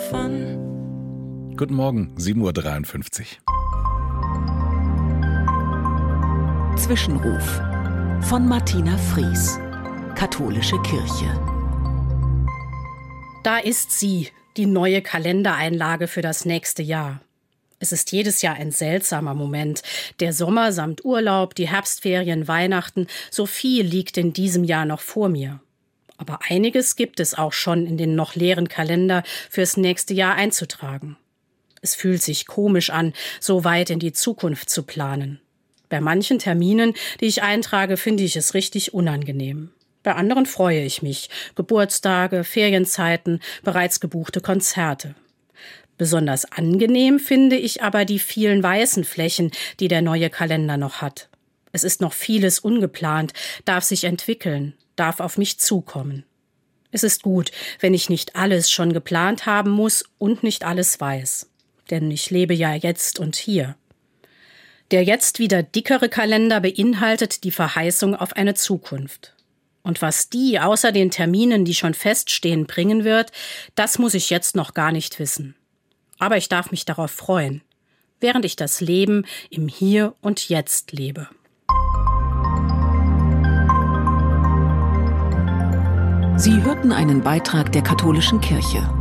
fun. Guten Morgen, 7:53 Uhr. Zwischenruf von Martina Fries, Katholische Kirche. Da ist sie, die neue Kalendereinlage für das nächste Jahr. Es ist jedes Jahr ein seltsamer Moment. Der Sommer samt Urlaub, die Herbstferien, Weihnachten, so viel liegt in diesem Jahr noch vor mir. Aber einiges gibt es auch schon in den noch leeren Kalender fürs nächste Jahr einzutragen. Es fühlt sich komisch an, so weit in die Zukunft zu planen. Bei manchen Terminen, die ich eintrage, finde ich es richtig unangenehm. Bei anderen freue ich mich. Geburtstage, Ferienzeiten, bereits gebuchte Konzerte. Besonders angenehm finde ich aber die vielen weißen Flächen, die der neue Kalender noch hat. Es ist noch vieles ungeplant, darf sich entwickeln, darf auf mich zukommen. Es ist gut, wenn ich nicht alles schon geplant haben muss und nicht alles weiß. Denn ich lebe ja jetzt und hier. Der jetzt wieder dickere Kalender beinhaltet die Verheißung auf eine Zukunft. Und was die außer den Terminen, die schon feststehen, bringen wird, das muss ich jetzt noch gar nicht wissen. Aber ich darf mich darauf freuen, während ich das Leben im Hier und Jetzt lebe. Sie hörten einen Beitrag der Katholischen Kirche.